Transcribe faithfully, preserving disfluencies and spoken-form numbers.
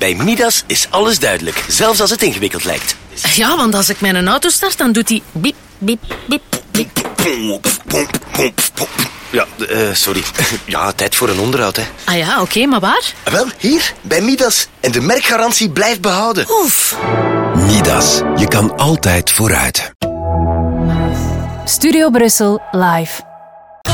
Bij Midas is alles duidelijk, zelfs als het ingewikkeld lijkt. Ja, want als ik mijn auto start, dan doet hij biep, biep, biep, biep. Ja, uh, sorry. Ja, tijd voor een onderhoud, hè. Ah ja, oké, okay, maar waar? Wel, hier, bij Midas. En de merkgarantie blijft behouden. Oef. Midas, je kan altijd vooruit. Studio Brussel live.